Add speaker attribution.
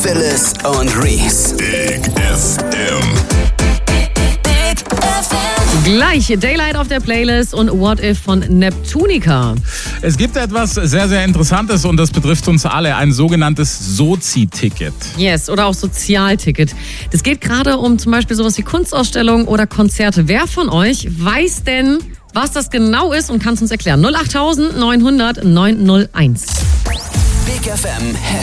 Speaker 1: Phyllis und Reese.
Speaker 2: Big FM.
Speaker 1: Big FM.
Speaker 3: Gleich Daylight auf der Playlist und What If von Neptunica.
Speaker 4: Es gibt etwas sehr, sehr Interessantes und das betrifft uns alle, ein sogenanntes Sozi-Ticket.
Speaker 3: Yes, oder auch Sozialticket. Das geht gerade um zum Beispiel sowas wie Kunstausstellungen oder Konzerte. Wer von euch weiß denn, was das genau ist und kann es uns erklären? 08000 900 901.
Speaker 1: Big FM